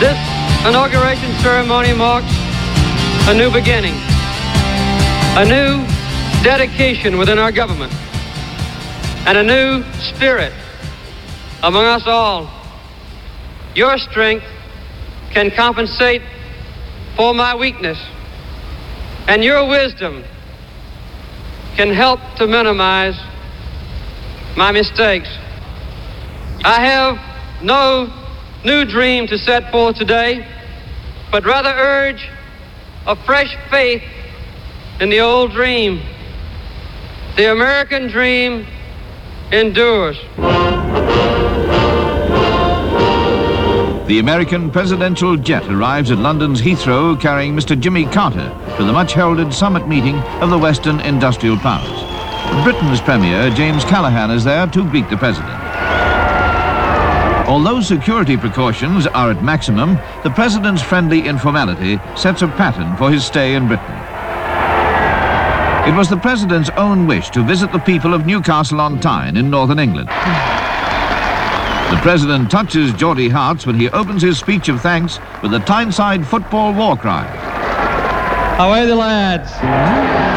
This inauguration ceremony marks a new beginning, a new dedication within our government, and a new spirit among us all. Your strength can compensate for my weakness, and your wisdom can help to minimize my mistakes. I have no new dream to set forth today, but rather urge a fresh faith in the old dream. The American dream endures. The American presidential jet arrives at London's Heathrow carrying Mr. Jimmy Carter to the much-heralded summit meeting of the Western industrial powers. Britain's Premier, James Callaghan, is there to greet the president. Although security precautions are at maximum, the president's friendly informality sets a pattern for his stay in Britain. It was the president's own wish to visit the people of Newcastle-on-Tyne in northern England. The president touches Geordie hearts when he opens his speech of thanks with the Tyneside football war cry. Away the lads!